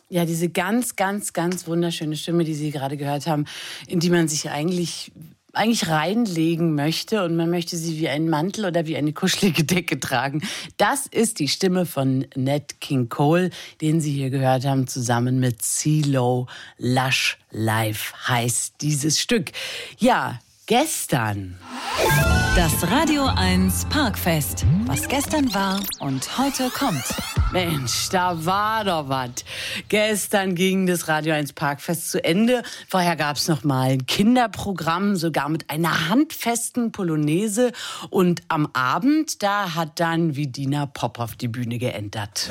Ja, diese ganz, ganz, ganz wunderschöne Stimme, die Sie gerade gehört haben, in die man sich eigentlich reinlegen möchte und man möchte sie wie einen Mantel oder wie eine kuschelige Decke tragen. Das ist die Stimme von Nat King Cole, den Sie hier gehört haben, zusammen mit CeeLo. Lush Life heißt dieses Stück. Ja, gestern. Das Radio 1 Parkfest. Was gestern war und heute kommt. Mensch, da war doch was. Gestern ging das Radio 1 Parkfest zu Ende. Vorher gab es noch mal ein Kinderprogramm, sogar mit einer handfesten Polonaise. Und am Abend, da hat dann Vidina Popov die Bühne geentert.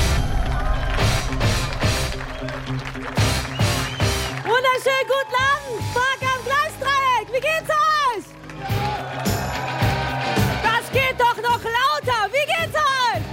Wunderschönen guten Abend, Park am Gleisdreieck. Wie geht's euch? Das geht doch noch lauter. Wie geht's euch?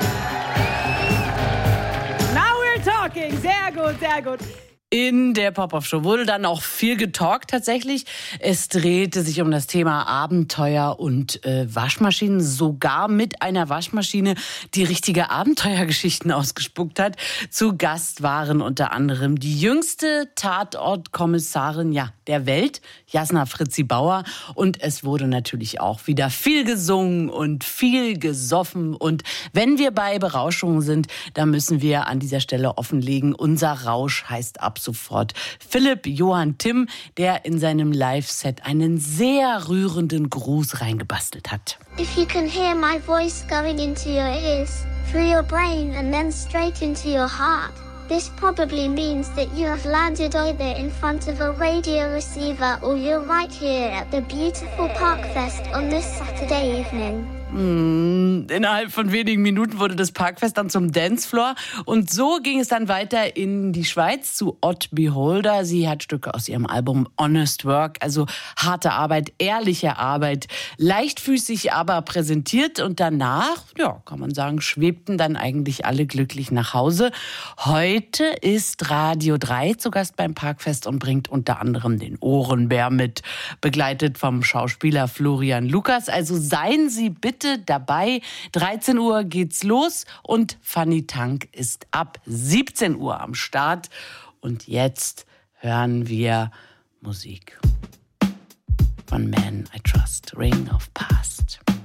Now we're talking. Sehr gut, sehr gut. In der Pop-Off-Show wurde dann auch viel getalkt tatsächlich. Es drehte sich um das Thema Abenteuer und Waschmaschinen. Sogar mit einer Waschmaschine, die richtige Abenteuergeschichten ausgespuckt hat. Zu Gast waren unter anderem die jüngste Tatortkommissarin der Welt, Jasna Fritzi Bauer. Und es wurde natürlich auch wieder viel gesungen und viel gesoffen. Und wenn wir bei Berauschungen sind, dann müssen wir an dieser Stelle offenlegen, unser Rausch heißt ab sofort Philipp Johann Timm, der in seinem Live-Set einen sehr rührenden Gruß reingebastelt hat. If you can hear my voice going into your ears, through your brain and then straight into your heart, this probably means that you have landed either in front of a radio receiver or you're right here at the beautiful Parkfest on this Saturday evening. Innerhalb von wenigen Minuten wurde das Parkfest dann zum Dancefloor. Und so ging es dann weiter in die Schweiz zu Ott Beholder. Sie hat Stücke aus ihrem Album Honest Work, also harte Arbeit, ehrliche Arbeit, leichtfüßig aber präsentiert. Und danach, kann man sagen, schwebten dann eigentlich alle glücklich nach Hause. Heute ist Radio 3 zu Gast beim Parkfest und bringt unter anderem den Ohrenbär mit, begleitet vom Schauspieler Florian Lukas. Also seien Sie bitte dabei. 13 Uhr geht's los und Fanny Tank ist ab 17 Uhr am Start. Und jetzt hören wir Musik von Man I Trust, Ring of Past.